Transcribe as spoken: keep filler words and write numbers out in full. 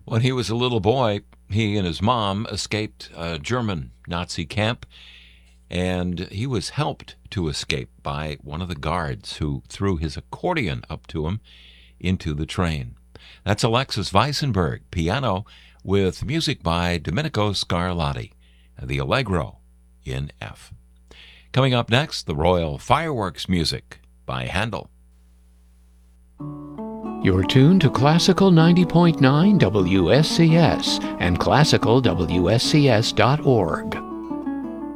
When he was a little boy, he and his mom escaped a German Nazi camp, and he was helped to escape by one of the guards who threw his accordion up to him into the train. That's Alexis Weissenberg, piano, with music by Domenico Scarlatti, the Allegro in F. Coming up next, the Royal Fireworks music by Handel. You're tuned to Classical ninety point nine W S C S and classical W S C S dot org.